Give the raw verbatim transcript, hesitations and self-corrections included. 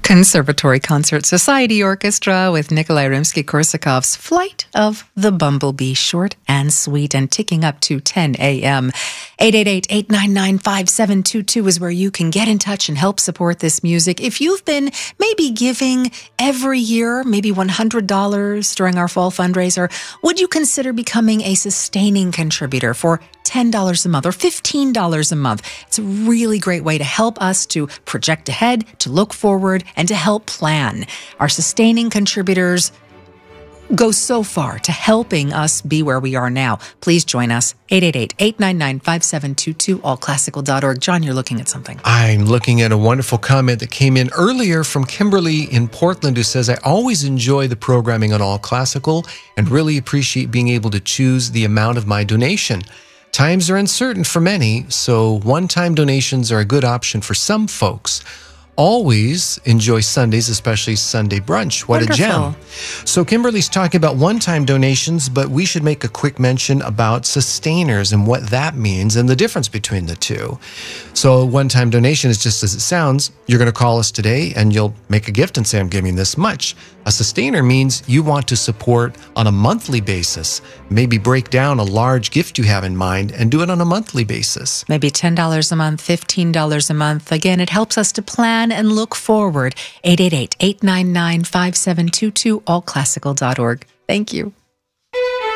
Conservatory Concert Society Orchestra with Nikolai Rimsky-Korsakov's Flight of the Bumblebee, short and sweet and ticking up to ten a.m. eight eight eight, eight nine nine, five seven two two is where you can get in touch and help support this music. If you've been maybe giving every year, maybe one hundred dollars during our fall fundraiser, would you consider becoming a sustaining contributor for ten dollars a month or fifteen dollars a month? It's a really great way to help us to project ahead, to look forward, and to help plan. Our sustaining contributors go so far to helping us be where we are now. Please join us. eight eight eight, eight nine nine, five seven two two, all classical dot org. John, you're looking at something. I'm looking at a wonderful comment that came in earlier from Kimberly in Portland, who says, I always enjoy the programming on All Classical and really appreciate being able to choose the amount of my donation. Times are uncertain for many, so one-time donations are a good option for some folks. Always enjoy Sundays, especially Sunday brunch. What Wonderful. a gem. So Kimberly's talking about one-time donations, but we should make a quick mention about sustainers and what that means and the difference between the two. So a one-time donation is just as it sounds. You're going to call us today and you'll make a gift and say, I'm giving this much. A sustainer means you want to support on a monthly basis. Maybe break down a large gift you have in mind and do it on a monthly basis. Maybe ten dollars a month, fifteen dollars a month. Again, it helps us to plan and look forward. eight eight eight, eight nine nine, five seven two two, all classical dot org. Thank you.